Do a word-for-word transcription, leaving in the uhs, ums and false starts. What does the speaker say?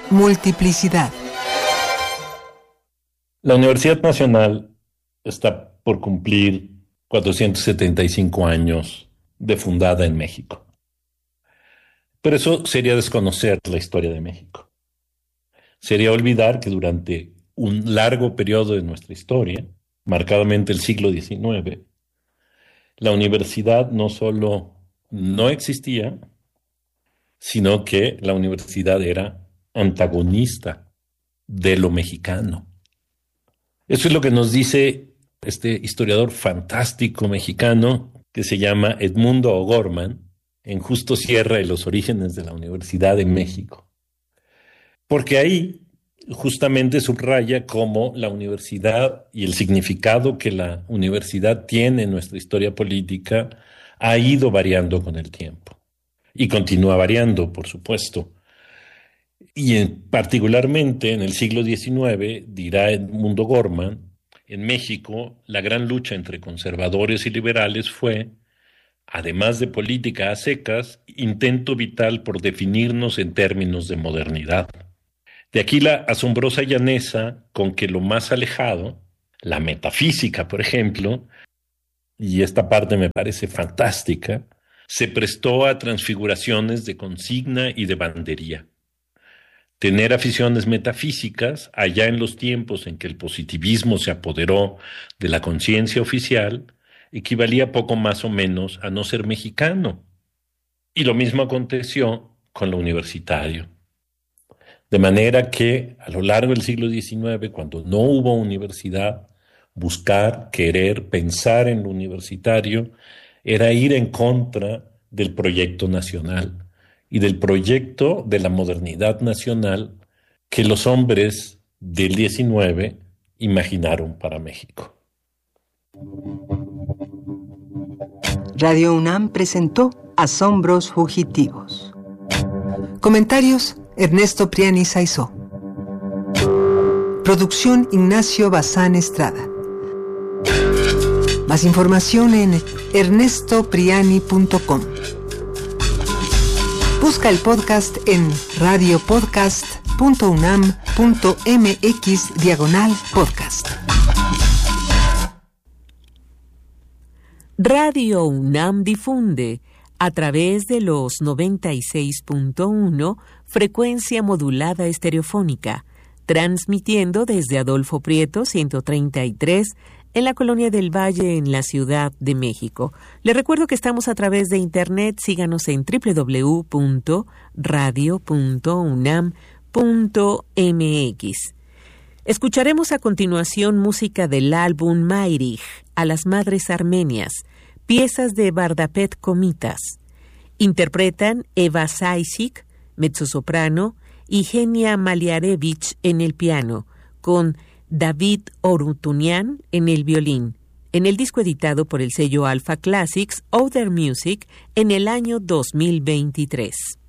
Multiplicidad. La Universidad Nacional está por cumplir cuatrocientos setenta y cinco años de fundada en México. Pero eso sería desconocer la historia de México. Sería olvidar que durante un largo periodo de nuestra historia, marcadamente el siglo diecinueve, la universidad no solo no existía, sino que la universidad era antagonista de lo mexicano. Eso es lo que nos dice este historiador fantástico mexicano que se llama Edmundo O'Gorman en Justo Sierra y los orígenes de la Universidad de México. Porque ahí justamente subraya cómo la universidad y el significado que la universidad tiene en nuestra historia política ha ido variando con el tiempo. Y continúa variando, por supuesto. Y en, particularmente en el siglo diecinueve, dirá Edmundo O'Gorman, en México la gran lucha entre conservadores y liberales fue, además de política a secas, intento vital por definirnos en términos de modernidad. De aquí la asombrosa llaneza con que lo más alejado, la metafísica, por ejemplo, y esta parte me parece fantástica, se prestó a transfiguraciones de consigna y de bandería. Tener aficiones metafísicas, allá en los tiempos en que el positivismo se apoderó de la conciencia oficial, equivalía poco más o menos a no ser mexicano. Y lo mismo aconteció con lo universitario. De manera que a lo largo del siglo diecinueve, cuando no hubo universidad, buscar, querer, pensar en lo universitario era ir en contra del proyecto nacional y del proyecto de la modernidad nacional que los hombres del diecinueve imaginaron para México. Radio UNAM presentó Asombros Fugitivos. Comentarios: Ernesto Priani Saizó. Producción: Ignacio Bazán Estrada. Más información en ernesto priani punto com. Busca el podcast en radiopodcast punto unam punto mx diagonal podcast. Radio UNAM difunde a través de los noventa y seis punto uno frecuencia modulada estereofónica, transmitiendo desde Adolfo Prieto ciento treinta y tres en la Colonia del Valle, en la Ciudad de México. Les recuerdo que estamos a través de internet. Síganos en doble u doble u doble u punto radio punto unam punto mx. Escucharemos a continuación música del álbum Mairich, a las Madres Armenias, piezas de Vardapet Komitas. Interpretan Eva Saisik, mezzosoprano, y Genia Maliarevich en el piano, con David Orutunian en el violín, en el disco editado por el sello Alpha Classics, Other Music, en el año dos mil veintitrés.